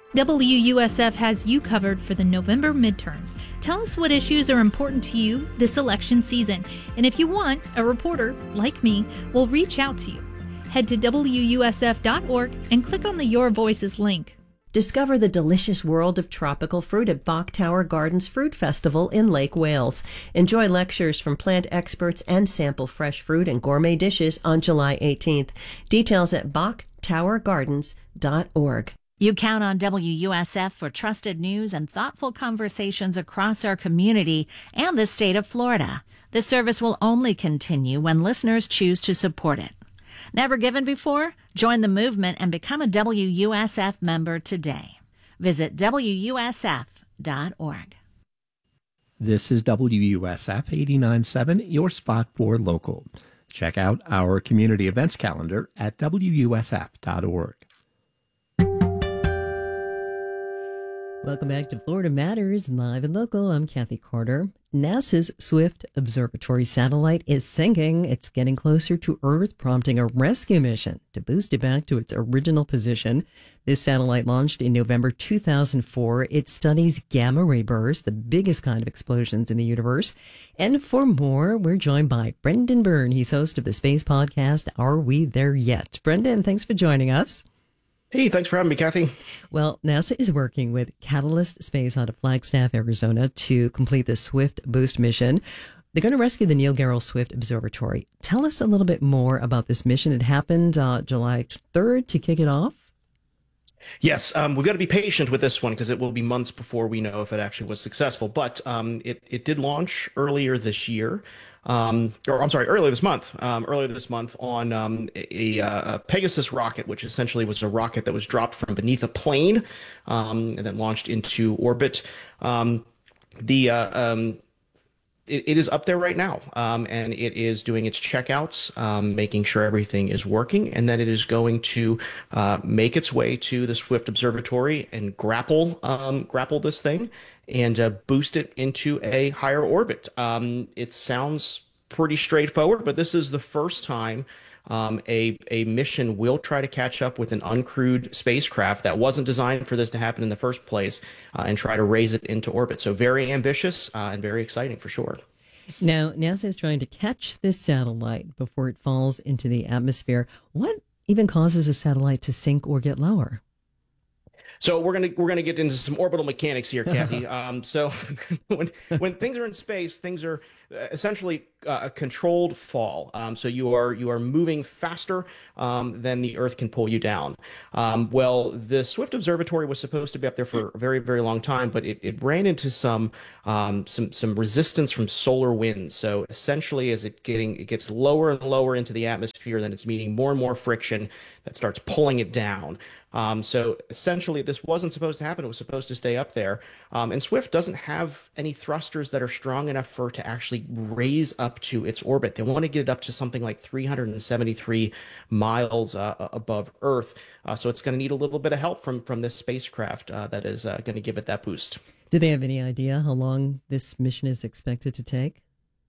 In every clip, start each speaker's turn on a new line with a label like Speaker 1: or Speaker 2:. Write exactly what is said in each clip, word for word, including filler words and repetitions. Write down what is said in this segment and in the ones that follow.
Speaker 1: W U S F has you covered for the November midterms. Tell us what issues are important to you this election season. And if you want, a reporter, like me, will reach out to you. Head to W U S F dot org and click on the Your Voices link.
Speaker 2: Discover the delicious world of tropical fruit at Bok Tower Gardens Fruit Festival in Lake Wales. Enjoy lectures from plant experts and sample fresh fruit and gourmet dishes on July eighteenth. Details at bok tower gardens dot org.
Speaker 3: You count on W U S F for trusted news and thoughtful conversations across our community and the state of Florida. This service will only continue when listeners choose to support it. Never given before? Join the movement and become a W U S F member today. Visit W U S F dot org.
Speaker 4: This is W U S F eighty-nine point seven, your spot for local. Check out our community events calendar at W U S F dot org.
Speaker 5: Welcome back to Florida Matters, live and local. I'm Kathy Carter. NASA's Swift Observatory satellite is sinking. It's getting closer to Earth, prompting a rescue mission to boost it back to its original position. This satellite launched in November two thousand four. It studies gamma ray bursts, the biggest kind of explosions in the universe. And for more, we're joined by Brendan Byrne. He's host of the space podcast, Are We There Yet? Brendan, thanks for joining us.
Speaker 6: Hey, thanks for having me, Kathy.
Speaker 5: Well, NASA is working with Catalyst Space out of Flagstaff, Arizona, to complete the Swift Boost mission. They're going to rescue the Neil Gehrels Swift Observatory. Tell us a little bit more about this mission. It happened uh, July third to kick it off.
Speaker 6: Yes, um, we've got to be patient with this one because it will be months before we know if it actually was successful. But um, it, it did launch earlier this year. Um, or I'm sorry, earlier this month, um, earlier this month on um, a, a Pegasus rocket, which essentially was a rocket that was dropped from beneath a plane um, and then launched into orbit. Um, the uh, um, it, it is up there right now, um, and it is doing its checkouts, um, making sure everything is working, and then it is going to uh, make its way to the Swift Observatory and grapple um, grapple this thing and uh, boost it into a higher orbit. Um, it sounds pretty straightforward, but this is the first time um, a, a mission will try to catch up with an uncrewed spacecraft that wasn't designed for this to happen in the first place uh, and try to raise it into orbit. So very ambitious uh, and very exciting for sure.
Speaker 5: Now, NASA is trying to catch this satellite before it falls into the atmosphere. What even causes a satellite to sink or get lower?
Speaker 6: So we're gonna we're gonna get into some orbital mechanics here, Kathy. um, so when when things are in space, things are essentially uh, a controlled fall. Um, so you are you are moving faster um, than the Earth can pull you down. Um, well, the Swift Observatory was supposed to be up there for a very very long time, but it, it ran into some um, some some resistance from solar winds. So essentially, as it getting it gets lower and lower into the atmosphere, then it's meeting more and more friction that starts pulling it down. Um, so essentially, this wasn't supposed to happen. It was supposed to stay up there. Um, and Swift doesn't have any thrusters that are strong enough for it to actually raise up to its orbit. They want to get it up to something like three hundred seventy-three miles uh, above Earth. Uh, so it's going to need a little bit of help from, from this spacecraft uh, that is uh, going to give it that boost.
Speaker 5: Do they have any idea how long this mission is expected to take?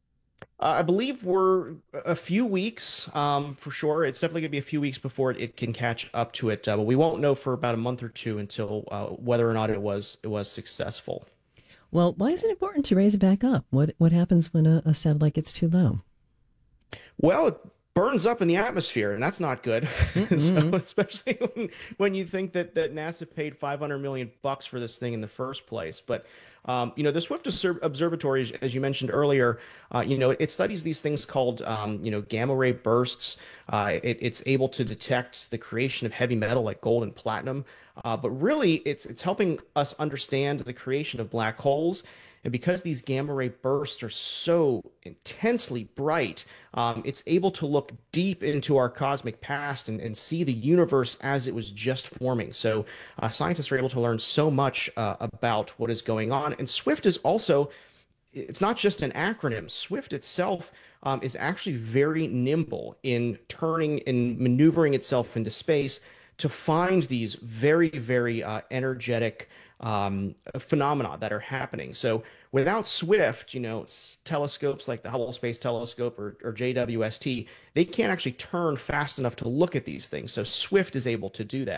Speaker 6: Uh, I believe we're a few weeks um, for sure. It's definitely going to be a few weeks before it, it can catch up to it, uh, but we won't know for about a month or two until uh, whether or not it was it was successful.
Speaker 5: Well, why is it important to raise it back up? What what happens when a, a satellite gets too low?
Speaker 6: Well, it burns up in the atmosphere, and that's not good. Mm-hmm. So especially when, when you think that, that NASA paid five hundred million bucks for this thing in the first place. But Um, you know, the Swift Observatory, as you mentioned earlier, uh, you know, it studies these things called, um, you know, gamma ray bursts. Uh, it, it's able to detect the creation of heavy metal like gold and platinum. Uh, but really, it's it's helping us understand the creation of black holes. And because these gamma ray bursts are so intensely bright, um, it's able to look deep into our cosmic past and, and see the universe as it was just forming. So uh, scientists are able to learn so much uh, about what is going on. And SWIFT is also, it's not just an acronym. SWIFT itself um, is actually very nimble in turning and maneuvering itself into space to find these very, very uh, energetic um, phenomena that are happening. So without SWIFT, you know, telescopes like the Hubble Space Telescope or, or J W S T, they can't actually turn fast enough to look at these things. So SWIFT is able to do that.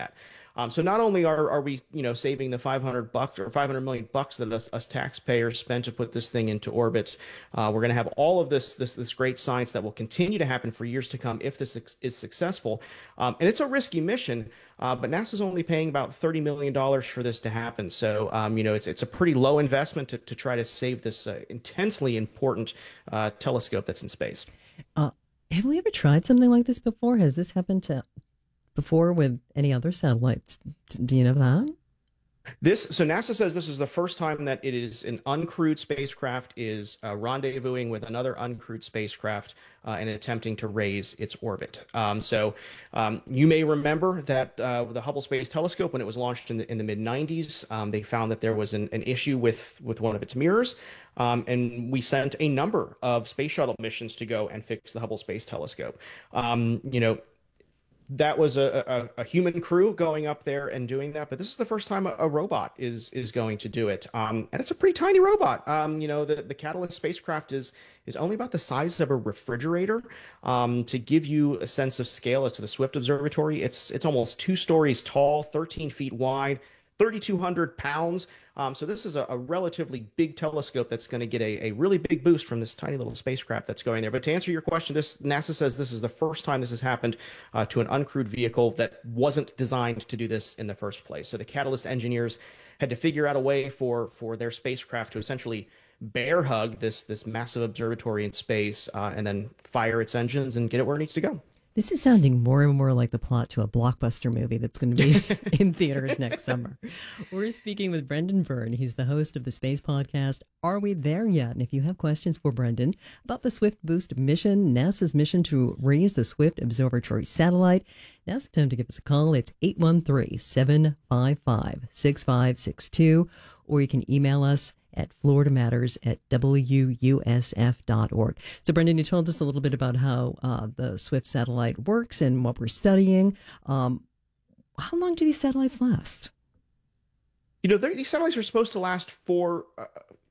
Speaker 6: Um, so not only are, are we, you know, saving the five hundred bucks or five hundred million bucks that us, us taxpayers spent to put this thing into orbit, uh, we're going to have all of this, this, this great science that will continue to happen for years to come if this is successful. Um, and it's a risky mission, uh, but NASA's only paying about thirty million dollars for this to happen. So, um, you know, it's, it's a pretty low investment to, to try to save this uh, intensely important uh, telescope that's in space.
Speaker 5: Uh, have we ever tried something like this before? Has this happened to before with any other satellites? Do you know that?
Speaker 6: This so NASA says this is the first time that it is an uncrewed spacecraft is uh, rendezvousing with another uncrewed spacecraft uh, and attempting to raise its orbit. Um, so um, you may remember that uh, the Hubble Space Telescope, when it was launched in the in the mid nineties, um, they found that there was an, an issue with with one of its mirrors, um, and we sent a number of space shuttle missions to go and fix the Hubble Space Telescope. Um, you know. That was a, a, a human crew going up there and doing that, but this is the first time a, a robot is is going to do it, um, and it's a pretty tiny robot. Um, you know, the the Catalyst spacecraft is is only about the size of a refrigerator. Um, to give you a sense of scale as to the Swift Observatory, it's it's almost two stories tall, thirteen feet wide, thirty-two hundred pounds. Um, so this is a, a relatively big telescope that's going to get a, a really big boost from this tiny little spacecraft that's going there. But to answer your question, this NASA says this is the first time this has happened uh, to an uncrewed vehicle that wasn't designed to do this in the first place. So the Catalyst engineers had to figure out a way for for their spacecraft to essentially bear hug this this massive observatory in space uh, and then fire its engines and get it where it needs to go.
Speaker 5: This is sounding more and more like the plot to a blockbuster movie that's going to be in theaters next summer. We're speaking with Brendan Byrne. He's the host of the space podcast, Are We There Yet? And if you have questions for Brendan about the Swift Boost mission, NASA's mission to raise the Swift Observatory satellite, now's the time to give us a call. It's eight one three, seven five five, six five six two, or you can email us at Florida Matters at W U S F dot org. So, Brendan, you told us a little bit about how uh, the Swift satellite works and what we're studying. Um, how long do these satellites last?
Speaker 6: You know, these satellites are supposed to last for, uh,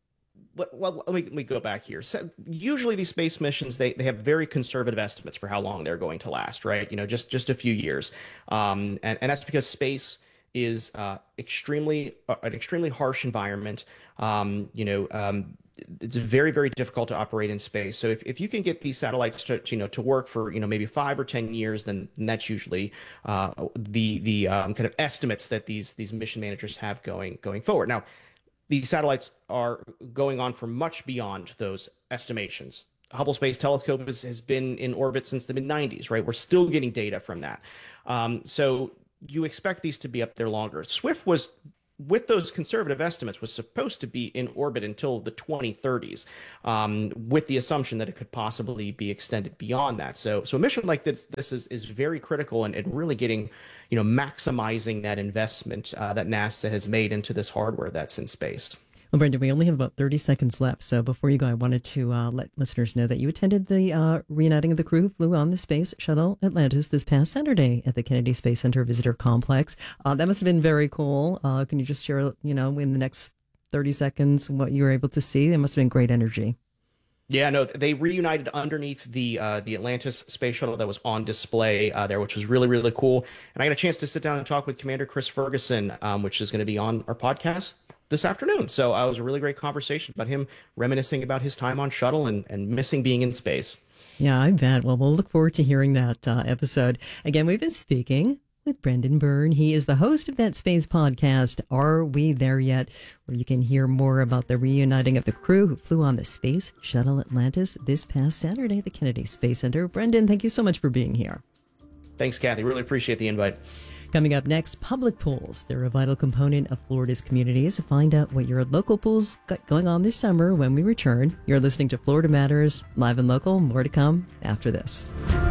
Speaker 6: well, let me, let me go back here. So usually these space missions, they, they have very conservative estimates for how long they're going to last, right? You know, just, just a few years. Um, and, and that's because space is uh, extremely uh, an extremely harsh environment. Um, you know, um, it's very, very difficult to operate in space. So if, if you can get these satellites to, to you know to work for you know maybe five or ten years, then, then that's usually uh, the the um, kind of estimates that these these mission managers have going going forward. Now, these satellites are going on for much beyond those estimations. Hubble Space Telescope has, has been in orbit since the mid nineties, right? We're still getting data from that. Um, so you expect these to be up there longer. Swift was, with those conservative estimates, was supposed to be in orbit until the twenty thirties, um, with the assumption that it could possibly be extended beyond that. So, so a mission like this, this is, is very critical and, and really getting, you know, maximizing that investment uh, that NASA has made into this hardware that's in space.
Speaker 5: Well, Brendan, we only have about thirty seconds left. So before you go, I wanted to uh, let listeners know that you attended the uh, reuniting of the crew who flew on the Space Shuttle Atlantis this past Saturday at the Kennedy Space Center Visitor Complex. Uh, that must have been very cool. Uh, can you just share, you know, in the next thirty seconds what you were able to see? It must have been great energy.
Speaker 6: Yeah, no, they reunited underneath the uh, the Atlantis space shuttle that was on display uh, there, which was really, really cool. And I got a chance to sit down and talk with Commander Chris Ferguson, um, which is going to be on our podcast this afternoon. So uh, it was a really great conversation about him reminiscing about his time on shuttle and, and missing being in space.
Speaker 5: Yeah, I bet. Well, we'll look forward to hearing that uh, episode. Again, we've been speaking with Brendan Byrne. He is the host of that space podcast, Are We There Yet?, where you can hear more about the reuniting of the crew who flew on the Space Shuttle Atlantis this past Saturday at the Kennedy Space Center. Brendan, thank you so much for being here.
Speaker 6: Thanks, Kathy. Really appreciate the invite.
Speaker 5: Coming up next, public pools. They're a vital component of Florida's communities. Find out what your local pools got going on this summer when we return. You're listening to Florida Matters, live and local. More to come after this.